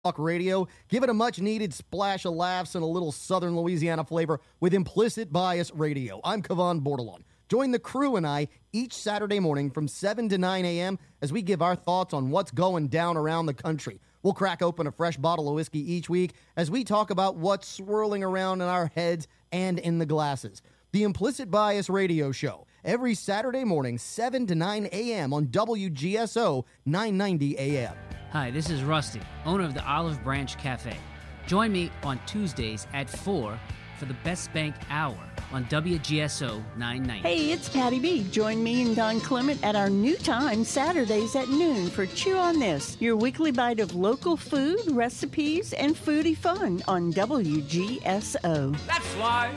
Talk Radio. Give it a much-needed splash of laughs and a little Southern Louisiana flavor with Implicit Bias Radio. I'm Kevon Bordelon. Join the crew and I each Saturday morning from 7 to 9 a.m. as we give our thoughts on what's going down around the country. We'll crack open a fresh bottle of whiskey each week as we talk about what's swirling around in our heads and in the glasses. The Implicit Bias Radio Show, every Saturday morning, 7 to 9 a.m. on WGSO 990 a.m. Hi, this is Rusty, owner of the Olive Branch Cafe. Join me on Tuesdays at 4 for the Best Bank Hour on WGSO 990. Hey, it's Patty B. Join me and Don Clement at our new time, Saturdays at noon, for Chew on This, your weekly bite of local food, recipes, and foodie fun on WGSO. That's life,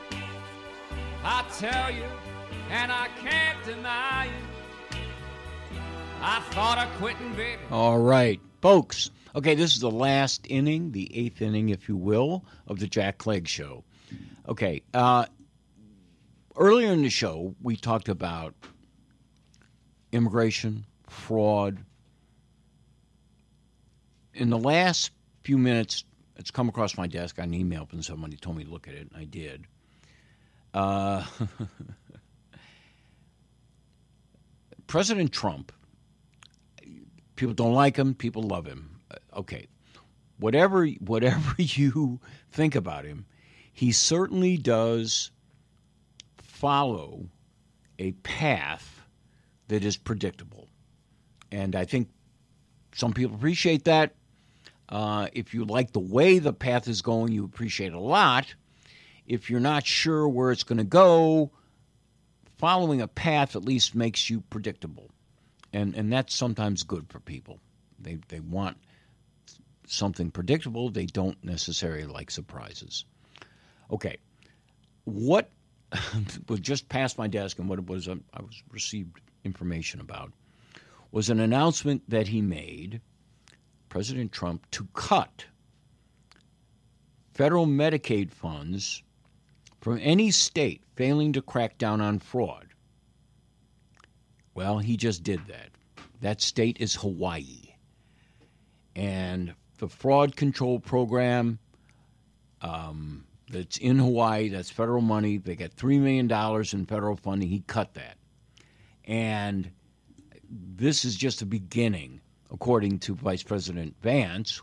I tell you, and I can't deny it. I thought of quitting, baby. All right, folks. Okay, this is the last inning, the eighth inning, if you will, of the Jack Clegg Show. Okay, earlier in the show, we talked about immigration, fraud. In the last few minutes, it's come across my desk. I got an email from somebody told me to look at it, and I did. President Trump. People don't like him. People love him. Okay. Whatever you think about him, he certainly does follow a path that is predictable. And I think some people appreciate that. If you like the way the path is going, you appreciate it a lot. If you're not sure where it's going to go, following a path at least makes you predictable. And that's sometimes good for people. They want something predictable. They don't necessarily like surprises. Okay. What was just past my desk and what it was I was received information about was an announcement that he made, President Trump, to cut federal Medicaid funds from any state failing to crack down on fraud. Well, he just did that. That state is Hawaii. And the fraud control program that's in Hawaii, that's federal money. They get $3 million in federal funding. He cut that. And this is just the beginning, according to Vice President Vance,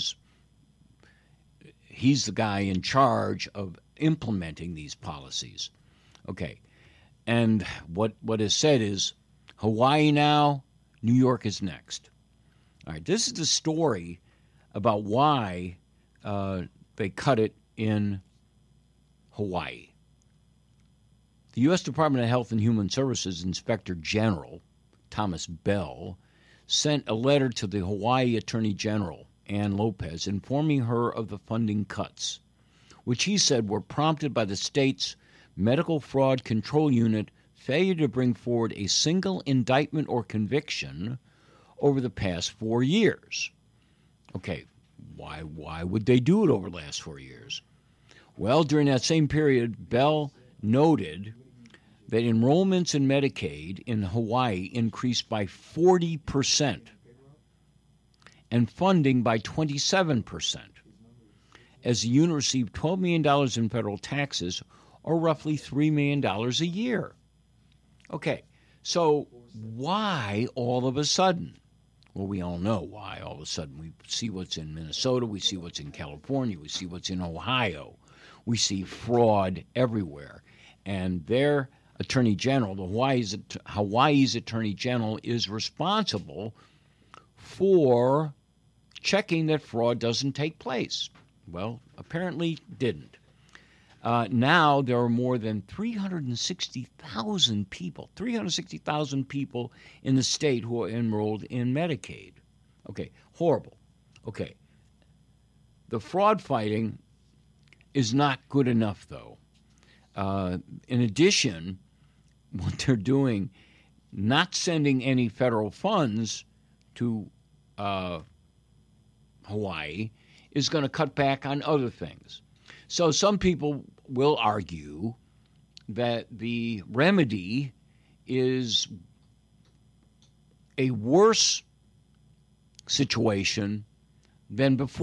he's the guy in charge of implementing these policies. Okay. And what is said is, Hawaii now, New York is next. All right, this is the story about why they cut it in Hawaii. The U.S. Department of Health and Human Services Inspector General, Thomas Bell, sent a letter to the Hawaii Attorney General, Ann Lopez, informing her of the funding cuts, which he said were prompted by the state's Medical Fraud Control Unit failure to bring forward a single indictment or conviction over the past 4 years. Okay, why would they do it over the last 4 years? Well, during that same period, Bell noted that enrollments in Medicaid in Hawaii increased by 40% and funding by 27%, as the unit received $12 million in federal taxes, or roughly $3 million a year. Okay, so why all of a sudden? Well, we all know why all of a sudden. We see what's in Minnesota, we see what's in California, we see what's in Ohio. We see fraud everywhere. And their Attorney General, Hawaii's Attorney General, is responsible for checking that fraud doesn't take place. Well, apparently didn't. Now there are more than 360,000 people in the state who are enrolled in Medicaid. Okay, horrible. Okay, the fraud fighting is not good enough, though. In addition, what they're doing, not sending any federal funds to Hawaii, is going to cut back on other things. So some people will argue that the remedy is a worse situation than before.